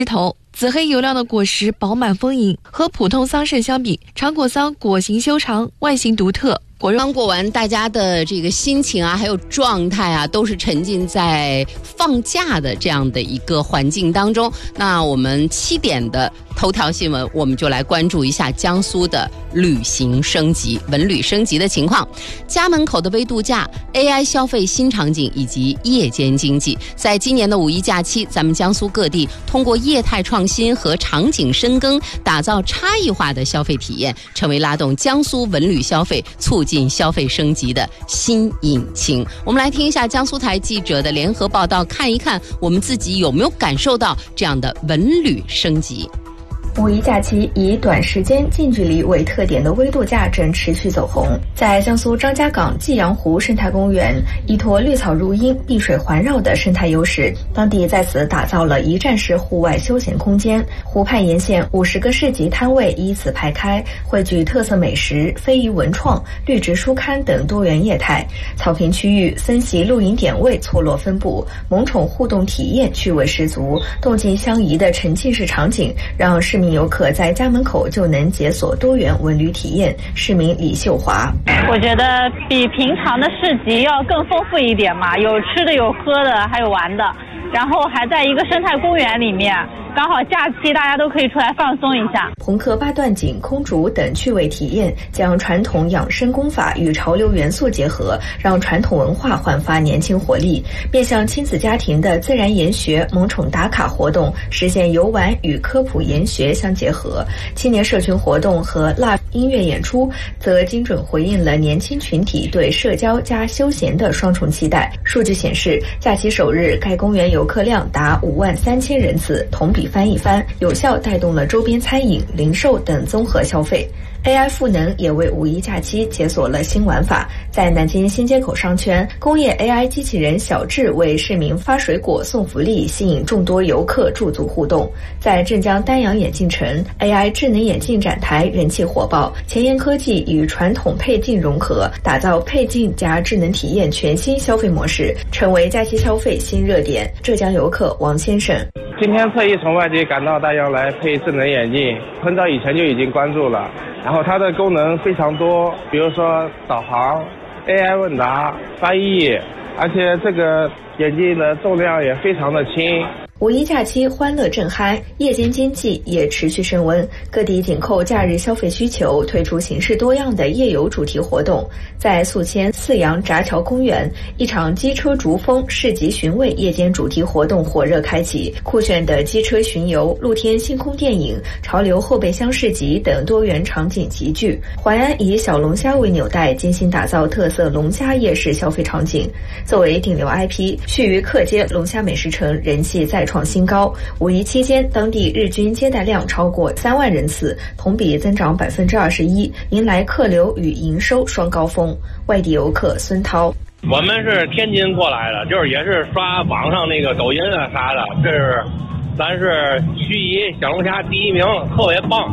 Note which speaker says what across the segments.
Speaker 1: 头。紫黑油亮的果实饱满丰盈，和普通桑葚相比，长果桑果形修长，外形独特。
Speaker 2: 刚过完，大家的这个心情啊，还有状态啊，都是沉浸在放假的这样的一个环境当中。那我们7点的头条新闻，我们就来关注一下江苏的旅行升级、文旅升级的情况。家门口的微度假、AI 消费新场景以及夜间经济，在今年的5一假期，咱们江苏各地通过业态创新和场景深耕，打造差异化的消费体验，成为拉动江苏文旅消费、促进消费升级的新引擎。我们来听一下江苏台记者的联合报道，看一看我们自己有没有感受到这样的文旅升级。
Speaker 3: 5一假期以短时间近距离为特点的微度假正持续走红。在江苏张家港霁阳湖生态公园，依托绿草如茵、碧水环绕的生态优势，当地在此打造了一站式户外休闲空间。湖畔沿线50个市集摊位依次排开，汇聚特色美食、非遗文创、绿植书刊等多元业态。草坪区域、森习露营点位错落分布，萌宠互动体验趣味十足，动静相宜的沉浸式场景让市民游客在家门口就能解锁多元文旅体验。市民李秀华：
Speaker 4: 我觉得比平常的市集要更丰富一点嘛，有吃的有喝的还有玩的，然后还在一个生态公园里面，刚好假期大家都可以出来放松一下。
Speaker 3: 朋克八段锦、空竹等趣味体验将传统养生功法与潮流元素结合，让传统文化焕发年轻活力。面向亲子家庭的自然研学、萌宠打卡活动实现游玩与科普研学相结合。青年社群活动和live音乐演出则精准回应了年轻群体对社交加休闲的双重期待。数据显示，假期首日该公园游客量达53000人次，同比翻一番，有效带动了周边餐饮、零售等综合消费。AI 赋能也为5一假期解锁了新玩法。在南京新街口商圈，工业 AI 机器人小智为市民发水果送福利，吸引众多游客驻足互动。在镇江丹阳眼镜城， AI 智能眼镜展台人气火爆，前沿科技与传统配镜融合，打造配镜加智能体验全新消费模式，成为假期消费新热点。浙江游客王先生：
Speaker 5: 今天特意从外地赶到大洋来配智能眼镜，很早以前就已经关注了，然后它的功能非常多，比如说导航、AI 问答、翻译，而且这个眼镜的重量也非常的轻。
Speaker 3: 5一假期欢乐正酣，夜间经济也持续升温，各地紧扣假日消费需求，推出形式多样的夜游主题活动。在宿迁泗阳闸桥公园，一场机车逐风市集寻味夜间主题活动火热开启，酷炫的机车巡游、露天星空电影、潮流后备箱市集等多元场景齐聚。淮安以小龙虾为纽带，精心打造特色龙虾夜市消费场景。作为顶流 IP， 盱眙客街龙虾美食城人气再创新高。5一期间，当地日均接待量超过3万人次，同比增长21%，迎来客流与营收双高峰。外地游客孙涛：
Speaker 6: 我们是天津过来的，就是也是刷网上那个抖音啊啥的，这是咱是盱眙小龙虾第1名，特别棒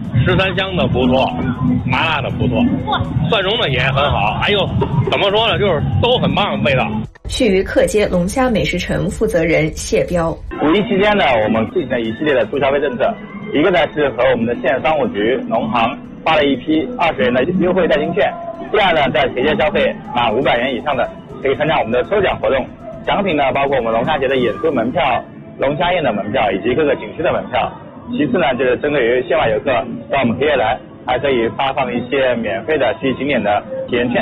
Speaker 6: ，13香的不错，麻辣的不错，蒜蓉的也很好，还有怎么说呢，就是都很棒的味道。
Speaker 3: 盱眙客街龙虾美食城负责人谢彪
Speaker 7: ：5一期间呢，我们进行了一系列的促消费政策，一个呢是和我们的县商务局、农行发了一批20元的优惠代金券，第二呢，在节前消费满500元以上的可以参加我们的抽奖活动，奖品呢包括我们龙虾节的演出门票、龙虾宴的门票以及各个景区的门票。其次呢，就是针对于县外游客到我们客业来，还可以发放一些免费的去景点的体验券。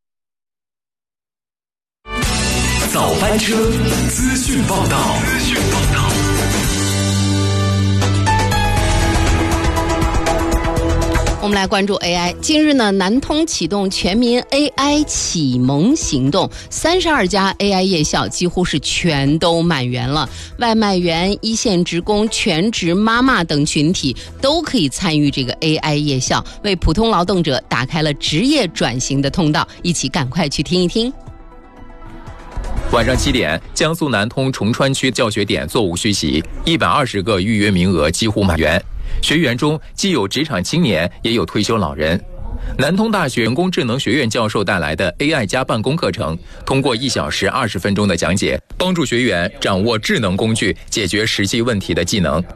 Speaker 8: 早班车资讯报道。
Speaker 2: 我们来关注 AI。近日呢，南通启动全民 AI 启蒙行动，32家 AI 夜校几乎是全都满员了。外卖员、一线职工、全职妈妈等群体都可以参与这个 AI 夜校，为普通劳动者打开了职业转型的通道。一起赶快去听一听。
Speaker 9: 晚上7点，江苏南通崇川区教学点座无虚席，120个预约名额几乎满员。学员中既有职场青年，也有退休老人。 南通大学人工智能学院教授带来的 AI 加办公课程，通过1小时20分钟的讲解，帮助学员掌握智能工具解决实际问题的技能。